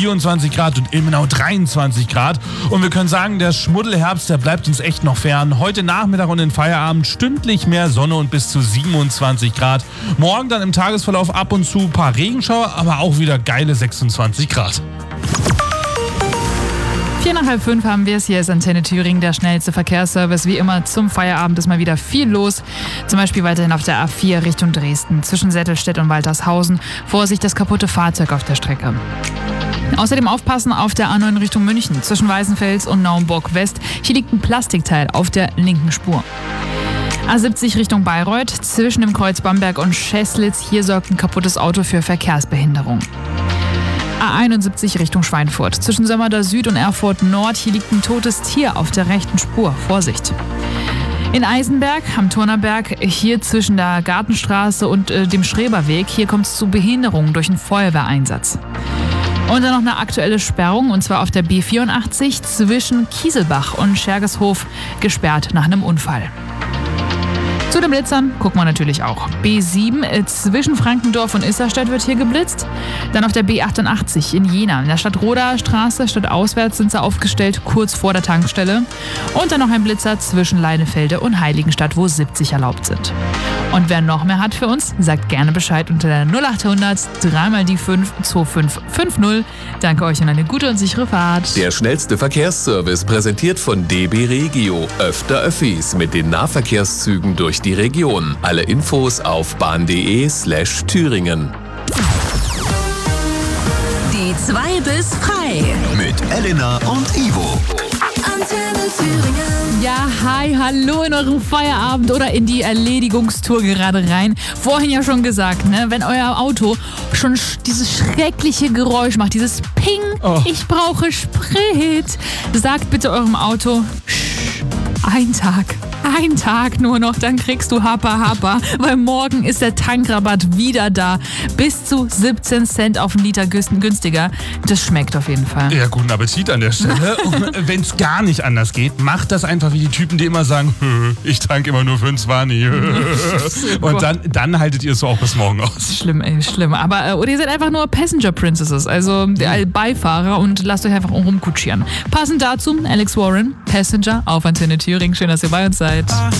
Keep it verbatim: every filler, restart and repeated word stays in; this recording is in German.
vierundzwanzig Grad und Ilmenau dreiundzwanzig Grad. Und wir können sagen, der Schmuddelherbst, der bleibt uns echt noch fern. Heute Nachmittag und den Feierabend stündlich mehr Sonne und bis zu siebenundzwanzig Grad. Morgen dann im Tagesverlauf ab und zu ein paar Regenschauer, aber auch wieder geile sechsundzwanzig Grad. Vier nach halb fünf haben wir es. Hier ist Antenne Thüringen, der schnellste Verkehrsservice. Wie immer zum Feierabend ist mal wieder viel los. Zum Beispiel weiterhin auf der A vier Richtung Dresden. Zwischen Sättelstedt und Waltershausen. Vorsicht, das kaputte Fahrzeug auf der Strecke. Außerdem aufpassen auf der A neun Richtung München. Zwischen Weißenfels und Naumburg West. Hier liegt ein Plastikteil auf der linken Spur. A siebzig Richtung Bayreuth. Zwischen dem Kreuz Bamberg und Scheßlitz. Hier sorgt ein kaputtes Auto für Verkehrsbehinderung. A einundsiebzig Richtung Schweinfurt. Zwischen Sömmerda Süd und Erfurt Nord. Hier liegt ein totes Tier auf der rechten Spur. Vorsicht. In Eisenberg am Turnerberg, hier zwischen der Gartenstraße und äh, dem Schreberweg, hier kommt es zu Behinderungen durch einen Feuerwehreinsatz. Und dann noch eine aktuelle Sperrung, und zwar auf der B vierundachtzig zwischen Kieselbach und Schergeshof, gesperrt nach einem Unfall. Zu den Blitzern gucken wir natürlich auch. B sieben äh, zwischen Frankendorf und Isserstedt wird hier geblitzt. Dann auf der B achtundachtzig in Jena. In der Stadtroder Straße, stadtauswärts sind sie aufgestellt, kurz vor der Tankstelle. Und dann noch ein Blitzer zwischen Leinefelde und Heiligenstadt, wo siebzig erlaubt sind. Und wer noch mehr hat für uns, sagt gerne Bescheid unter der null achthundert drei mal die fünf zwei fünf fünf null. Danke euch und eine gute und sichere Fahrt. Der schnellste Verkehrsservice präsentiert von D B Regio. Öfter Öffis mit den Nahverkehrszügen durch die Region. Alle Infos auf bahn.de slash Thüringen. Die zwei bis frei. Mit Elena und Ivo. Antenne Thüringen. Ja, hi, hallo in eurem Feierabend oder in die Erledigungstour gerade rein. Vorhin ja schon gesagt, ne, wenn euer Auto schon sch- dieses schreckliche Geräusch macht, dieses Ping, Oh. ich brauche Sprit, sagt bitte eurem Auto, Sch, ein Tag. Ein Tag nur noch, dann kriegst du Happa Happa, weil morgen ist der Tankrabatt wieder da. Bis zu siebzehn Cent auf einen Liter günstiger. Das schmeckt auf jeden Fall. Ja, guten Appetit an der Stelle. Wenn es gar nicht anders geht, macht das einfach wie die Typen, die immer sagen, ich tank immer nur für ein Zwanni. Und dann, dann haltet ihr es so auch bis morgen aus. Schlimm, ey, schlimm. Aber, äh, oder ihr seid einfach nur Passenger Princesses, also der Beifahrer, und lasst euch einfach rumkutschieren. Passend dazu, Alex Warren, Passenger auf Antenne Thüringen. Schön, dass ihr bei uns seid.